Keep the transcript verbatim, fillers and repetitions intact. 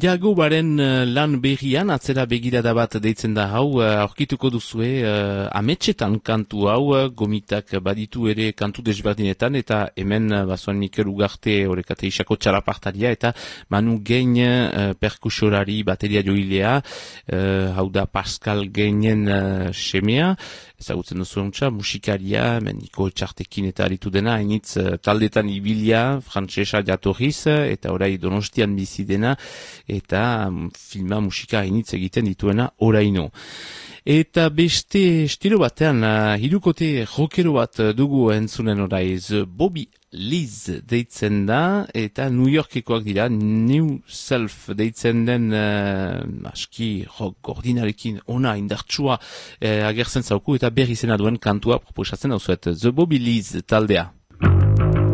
Jagobaren uh, lan berrian, atzera begirada bat deitzen da hau, uh, aurkituko duzue uh, ametsetan kantu hau, uh, gomitak baditu ere kantu desberdinetan, eta hemen uh, basoan Mikel Ugarte horrekate isako txalapartaria, eta Manu Gein uh, perkusorari bateria joilea, uh, hau da Pascal Geinen uh, semea, ezagutzen duzu ontsa, musikaria, Niko Etxartekin eta aritu dena, hainitz uh, taldetan ibilia, frantsesa jatorriz, eta orai Donostian bizi dena, eta um, filma musika hainitz egiten dituena oraino. Eta beste estilo batean, uh, hirukote rockero bat dugu entzunen orai, The Bobby Liz deitzen da, eta New Yorkekoak dira, New Self deitzen den uh, aski rock gordinarekin ona indartsua uh, agertzen zauku, eta berri zena duen kantua proposatzen hau zuet, The Bobby Liz taldea.